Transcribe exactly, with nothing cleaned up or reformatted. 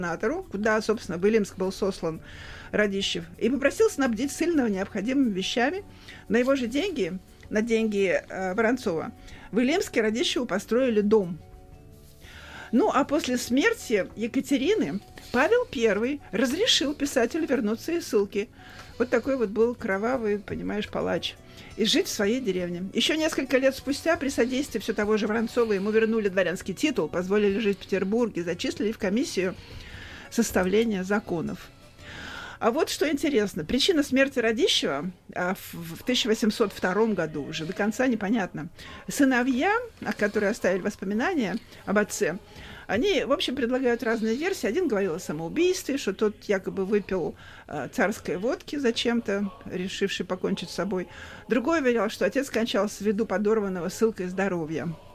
губернатору, куда, собственно, в Илимск был сослан Радищев, и попросил снабдить ссыльного необходимыми вещами. На его же деньги, на деньги э, Воронцова, в Илимске Радищеву построили дом. Ну, а после смерти Екатерины Павел Первый разрешил писателю вернуться из ссылки. Вот такой вот был кровавый, понимаешь, палач. И жить в своей деревне. Еще несколько лет спустя при содействии все того же Воронцова ему вернули дворянский титул, позволили жить в Петербурге, зачислили в комиссию составления законов. А вот что интересно. Причина смерти Радищева а, в, в тысяча восемьсот втором году уже до конца непонятна. Сыновья, которые оставили воспоминания об отце, они, в общем, предлагают разные версии. Один говорил о самоубийстве, что тот якобы выпил э, царской водки зачем-то, решивший покончить с собой. Другой уверял, что отец скончался ввиду подорванного ссылкой здоровья.